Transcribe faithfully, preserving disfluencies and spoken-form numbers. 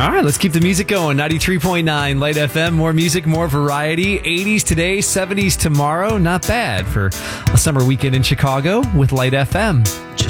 All right, let's keep the music going. ninety-three point nine Light F M. More music, more variety. eighties today, seventies tomorrow. Not bad for a summer weekend in Chicago with Light F M. Just